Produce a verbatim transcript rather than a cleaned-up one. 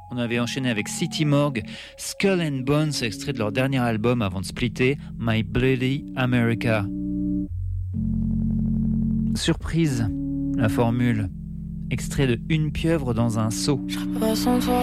On avait enchaîné avec City Morgue, Skull and Bones, extrait de leur dernier album avant de splitter, My Bloody America. Surprise, la formule, extrait de Une pieuvre dans un seau.